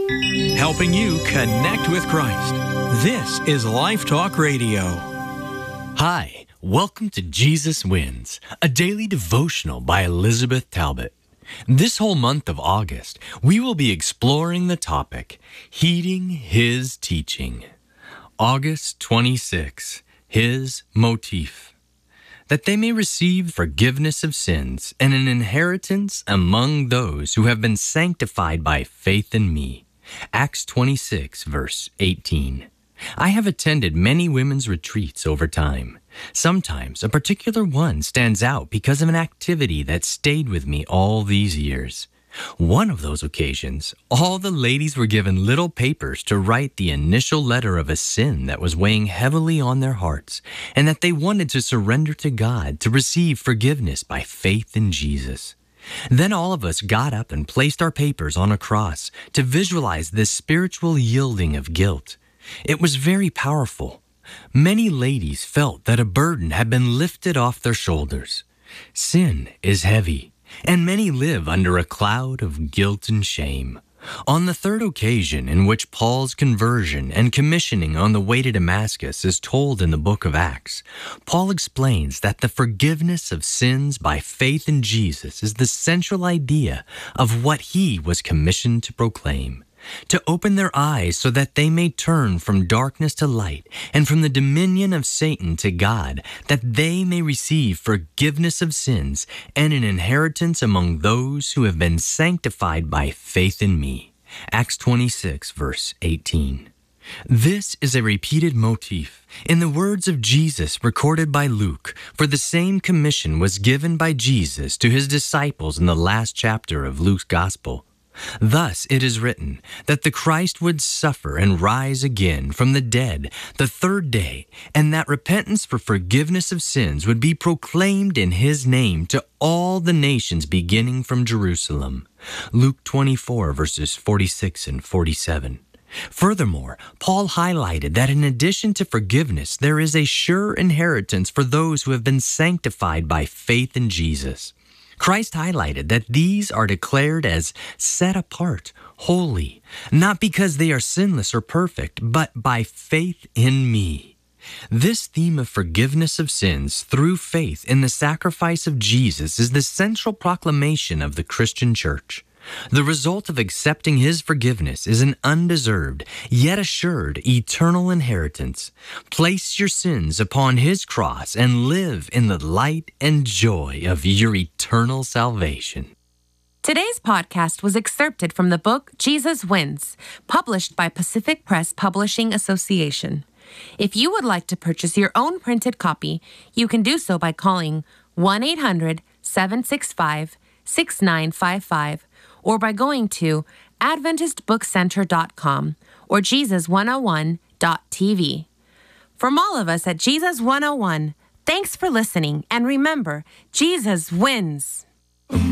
helping you connect with Christ. This is Life Talk Radio. Hi, welcome to Jesus Wins, a daily devotional by Elizabeth Talbot. This whole month of August, we will be exploring the topic, Heeding His Teaching. August 26, His Motif. That they may receive forgiveness of sins and an inheritance among those who have been sanctified by faith in me. Acts 26, verse 18. I have attended many women's retreats over time. Sometimes a particular one stands out because of an activity that stayed with me all these years. One of those occasions, all the ladies were given little papers to write the initial letter of a sin that was weighing heavily on their hearts and that they wanted to surrender to God to receive forgiveness by faith in Jesus. Then all of us got up and placed our papers on a cross to visualize this spiritual yielding of guilt. It was very powerful. Many ladies felt that a burden had been lifted off their shoulders. Sin is heavy, and many live under a cloud of guilt and shame. On the third occasion in which Paul's conversion and commissioning on the way to Damascus is told in the book of Acts, Paul explains that the forgiveness of sins by faith in Jesus is the central idea of what he was commissioned to proclaim. To open their eyes so that they may turn from darkness to light and from the dominion of Satan to God, that they may receive forgiveness of sins and an inheritance among those who have been sanctified by faith in me. Acts 26, verse 18. This is a repeated motif in the words of Jesus recorded by Luke, for the same commission was given by Jesus to his disciples in the last chapter of Luke's Gospel. Thus it is written that the Christ would suffer and rise again from the dead the third day, and that repentance for forgiveness of sins would be proclaimed in his name to all the nations beginning from Jerusalem. Luke 24, verses 46 and 47. Furthermore, Paul highlighted that in addition to forgiveness, there is a sure inheritance for those who have been sanctified by faith in Jesus. Christ highlighted that these are declared as set apart, holy, not because they are sinless or perfect, but by faith in me. This theme of forgiveness of sins through faith in the sacrifice of Jesus is the central proclamation of the Christian church. The result of accepting his forgiveness is an undeserved, yet assured, eternal inheritance. Place your sins upon his cross and live in the light and joy of your eternal salvation. Today's podcast was excerpted from the book Jesus Wins, published by Pacific Press Publishing Association. If you would like to purchase your own printed copy, you can do so by calling 1-800-765-6955 or by going to AdventistBookCenter.com or Jesus101.tv. From all of us at Jesus 101, thanks for listening, and remember, Jesus wins!